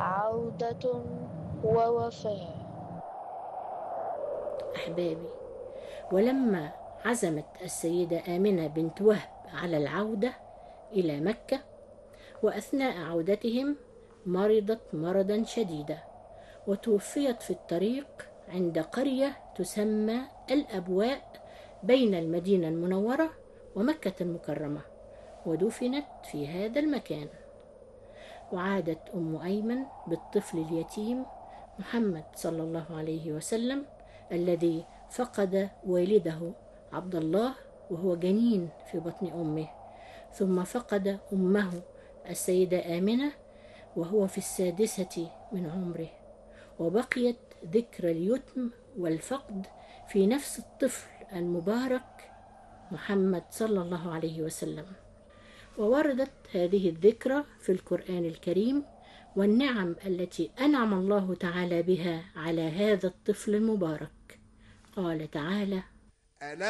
عودة ووفاة. أحبابي، ولما عزمت السيدة آمنة بنت وهب على العودة إلى مكة، وأثناء عودتهم مرضت مرضا شديدا، وتوفيت في الطريق عند قرية تسمى الأبواء بين المدينة المنورة ومكة المكرمة، ودفنت في هذا المكان. وعادت أم أيمن بالطفل اليتيم محمد صلى الله عليه وسلم الذي فقد والده عبد الله وهو جنين في بطن أمه، ثم فقد أمه السيدة آمنة وهو في السادسة من عمره، وبقيت ذكرى اليتم والفقد في نفس الطفل المبارك محمد صلى الله عليه وسلم. ووردت هذه الذكرى في القرآن الكريم، والنعم التي أنعم الله تعالى بها على هذا الطفل المبارك. قال تعالى: